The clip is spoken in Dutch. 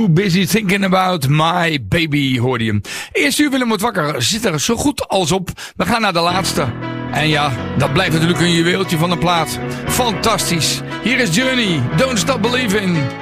Busy thinking about my baby, hoorde je. Eerst uur Willem wordt wakker, zit er zo goed als op. We gaan naar de laatste. En ja, dat blijft natuurlijk een juweeltje van een plaat. Fantastisch. Hier is Journey, Don't Stop Believing.